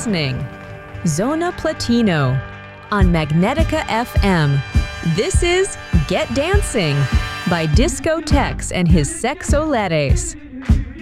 listening. Zona Platino on Magnetica FM. This is Get Dancing by Disco Tex and his Sexolettes.